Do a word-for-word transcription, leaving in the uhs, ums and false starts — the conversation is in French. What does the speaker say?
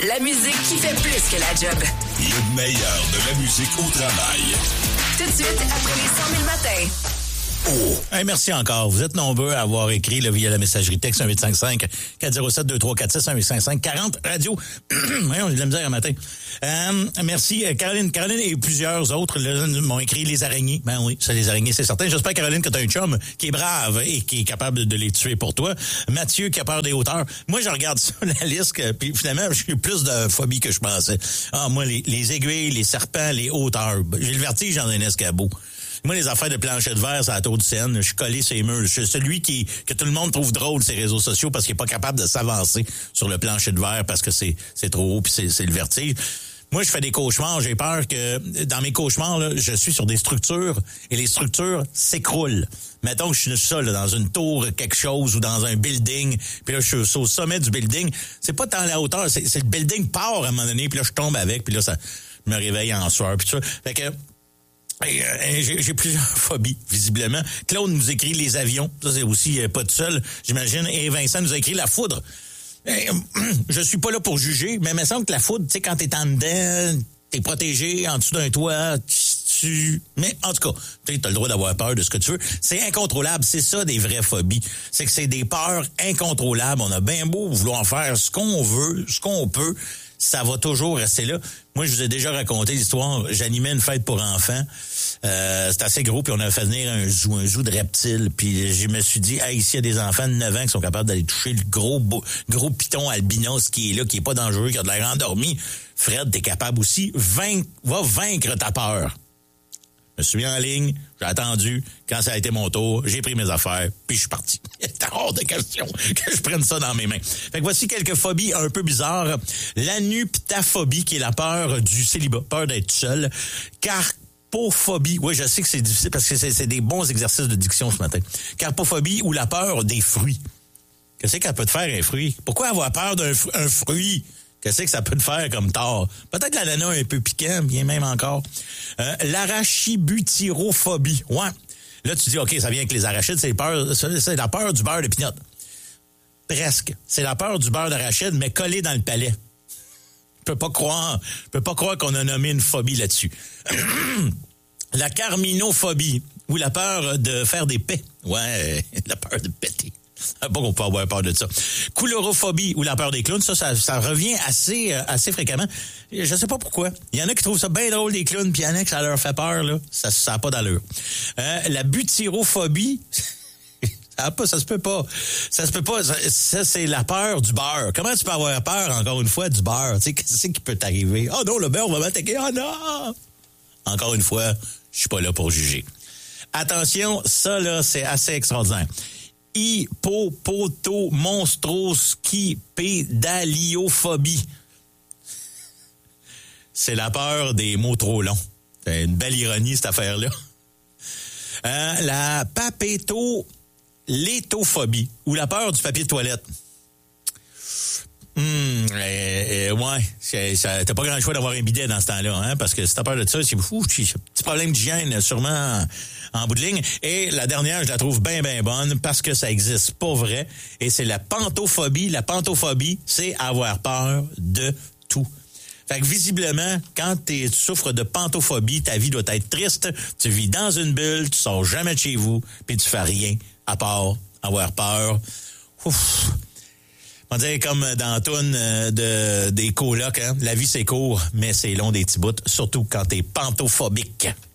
la musique qui fait plus que la job. Le meilleur de la musique au travail. Tout de suite, après les cent mille matins. Oh. Hey, merci encore. Vous êtes nombreux à avoir écrit là, via la messagerie texte un huit cinq cinq quatre zéro sept deux trois quatre six un huit cinq cinq quarante radio. Oui, on a de la misère un matin. Euh, merci. Caroline, Caroline et plusieurs autres là, m'ont écrit les araignées. Ben oui, c'est les araignées, c'est certain. J'espère, Caroline, que tu as un chum qui est brave et qui est capable de les tuer pour toi. Mathieu, qui a peur des hauteurs. Moi, je regarde ça, la liste, puis finalement, j'ai plus de phobie que je pensais. Ah, moi, les, les aiguilles, les serpents, les hauteurs. J'ai le vertige dans un escabeau. Moi, les affaires de plancher de verre, c'est à la Tour du Seine. Je suis collé sur les murs. Je suis celui qui que tout le monde trouve drôle ces réseaux sociaux parce qu'il est pas capable de s'avancer sur le plancher de verre parce que c'est c'est trop haut puis c'est c'est le vertige. Moi, je fais des cauchemars. J'ai peur que dans mes cauchemars, là, je suis sur des structures et les structures s'écroulent. Mettons que je suis ça là, dans une tour quelque chose ou dans un building. Puis là, je suis au sommet du building. C'est pas tant la hauteur, c'est, c'est le building part à un moment donné. Puis là, je tombe avec. Puis là, ça me réveille en sueur. Puis tout ça. Fait que Et, euh, j'ai, j'ai plusieurs phobies, visiblement. Claude nous écrit les avions. Ça, c'est aussi euh, pas tout seul, j'imagine. Et Vincent nous a écrit la foudre. Et, euh, je suis pas là pour juger, mais il me semble que la foudre, tu sais, quand t'es en dedans, t'es protégé en dessous d'un toit, tu... Mais en tout cas, tu as le droit d'avoir peur de ce que tu veux. C'est incontrôlable. C'est ça, des vraies phobies. C'est que c'est des peurs incontrôlables. On a bien beau vouloir faire ce qu'on veut, ce qu'on peut. Ça va toujours rester là. Moi, je vous ai déjà raconté l'histoire. J'animais une fête pour enfants. Euh, c'était assez gros, puis on a fait venir un zoo, un zoo de reptiles. Puis je me suis dit, hey, ici, il y a des enfants de neuf ans qui sont capables d'aller toucher le gros gros python albinos qui est là, qui est pas dangereux, qui a de l'air endormi. Fred, t'es capable aussi. Vain, va vaincre ta peur. Je me suis mis en ligne, j'ai attendu. Quand ça a été mon tour, j'ai pris mes affaires, puis je suis parti. C'était hors de question que je prenne ça dans mes mains. Fait que voici quelques phobies un peu bizarres. L'anuptaphobie, qui est la peur du célibat, peur d'être seul. Carpophobie, oui, je sais que c'est difficile parce que c'est, c'est des bons exercices de diction ce matin. Carpophobie ou la peur des fruits. Qu'est-ce qu'elle peut te faire, un fruit? Pourquoi avoir peur d'un fr- un fruit? Qu'est-ce que ça peut te faire comme tort? Peut-être l'ananas un peu piquant, bien même encore. Euh, l'arachibutirophobie. Ouais. Là, tu dis, OK, ça vient avec les arachides, c'est, peur, c'est la peur du beurre de pinot. Presque. C'est la peur du beurre d'arachide, mais collé dans le palais. Je peux pas croire, je peux pas croire qu'on a nommé une phobie là-dessus. La carminophobie, ou la peur de faire des pets. Ouais, la peur de péter. Pas qu'on peut avoir peur de ça. Couleurophobie ou la peur des clowns, ça, ça, ça revient assez, euh, assez fréquemment. Je sais pas pourquoi. Il y en a qui trouvent ça bien drôle, des clowns, puis il y en a qui ça leur fait peur, là. Ça, ça a pas d'allure. Euh, la butyrophobie, ça a pas, ça se peut pas. Ça se peut pas. Ça, ça, c'est la peur du beurre. Comment tu peux avoir peur, encore une fois, du beurre? Tu sais, qu'est-ce qui peut t'arriver? Oh non, le beurre va m'attaquer. Oh non! Encore une fois, je suis pas là pour juger. Attention, ça, là, c'est assez extraordinaire. Hippopotomonstrosquipédaliophobie. C'est la peur des mots trop longs. C'est une belle ironie, cette affaire-là. Euh, la papétolétophobie, ou la peur du papier de toilette. Hum, euh, euh, ouais, c'est, ça, t'as pas grand choix d'avoir un bidet dans ce temps-là, hein, parce que si t'as peur de ça, c'est fou, c'est un petit problème d'hygiène, sûrement en, en bout de ligne. Et la dernière, je la trouve bien, bien bonne, parce que ça existe pas vrai, et c'est la pantophobie. La pantophobie, c'est avoir peur de tout. Fait que visiblement, quand tu souffres de pantophobie, ta vie doit être triste, tu vis dans une bulle, tu sors jamais de chez vous, puis tu fais rien, à part avoir peur. Ouf. On dirait comme dans la toune de, des colocs, hein? La vie c'est court, mais c'est long des petits bouts, surtout quand t'es pantophobique.